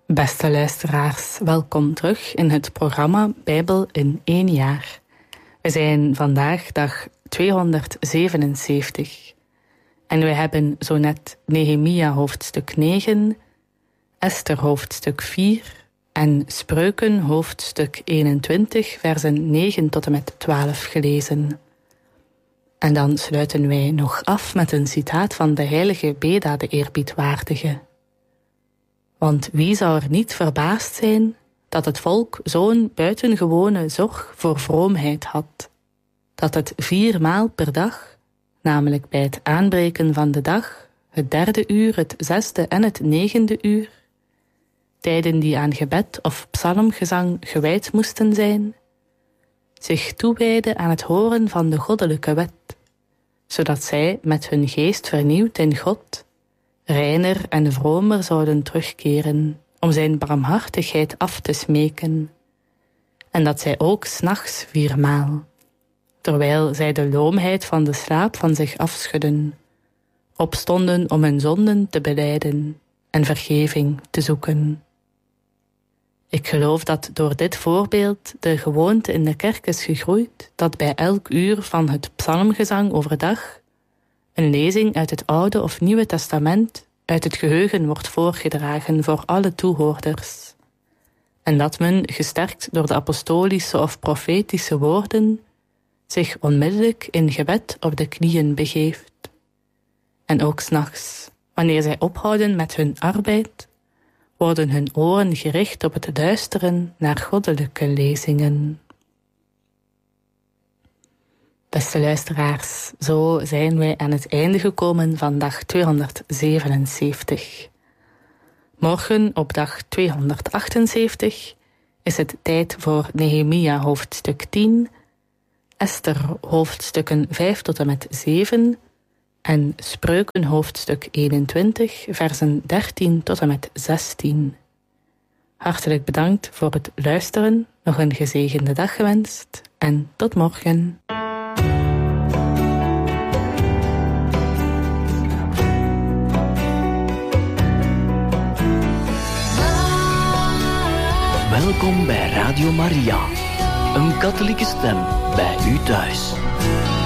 Beste luisteraars, welkom terug in het programma Bijbel in 1 jaar. We zijn vandaag dag 277 en we hebben zo net Nehemia hoofdstuk 9, Esther hoofdstuk 4 en Spreuken hoofdstuk 21, versen 9 tot en met 12 gelezen. En dan sluiten wij nog af met een citaat van de heilige Beda de eerbiedwaardige. Want wie zou er niet verbaasd zijn dat het volk zo'n buitengewone zorg voor vroomheid had, dat het 4 maal per dag, namelijk bij het aanbreken van de dag, het 3e uur, het 6e en het 9e uur, tijden die aan gebed of psalmgezang gewijd moesten zijn, zich toewijden aan het horen van de goddelijke wet, zodat zij met hun geest vernieuwd in God reiner en vromer zouden terugkeren om zijn barmhartigheid af te smeken, en dat zij ook 's nachts 4 maal, terwijl zij de loomheid van de slaap van zich afschudden, opstonden om hun zonden te belijden en vergeving te zoeken. Ik geloof dat door dit voorbeeld de gewoonte in de kerk is gegroeid dat bij elk uur van het psalmgezang overdag een lezing uit het Oude of Nieuwe Testament uit het geheugen wordt voorgedragen voor alle toehoorders. En dat men, gesterkt door de apostolische of profetische woorden, zich onmiddellijk in gebed op de knieën begeeft. En ook 's nachts, wanneer zij ophouden met hun arbeid, worden hun oren gericht op het luisteren naar goddelijke lezingen. Beste luisteraars, zo zijn wij aan het einde gekomen van dag 277. Morgen op dag 278 is het tijd voor Nehemia hoofdstuk 10, Esther hoofdstukken 5 tot en met 7 en Spreuken hoofdstuk 21, versen 13 tot en met 16. Hartelijk bedankt voor het luisteren, nog een gezegende dag gewenst en tot morgen. Welkom bij Radio Maria, een katholieke stem bij u thuis.